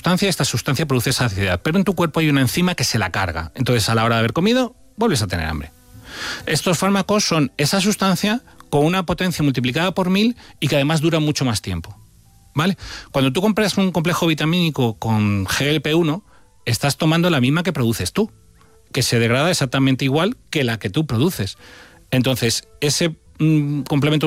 sustancia y esta sustancia produce saciedad, pero en tu cuerpo hay una enzima que se la carga. Entonces, a la hora de haber comido, vuelves a tener hambre. Estos fármacos son esa sustancia con una potencia multiplicada por 1000 y que además dura mucho más tiempo, ¿vale? Cuando tú compras un complejo vitamínico con GLP-1, estás tomando la misma que produces tú, que se degrada exactamente igual que la que tú produces. Entonces, ese complemento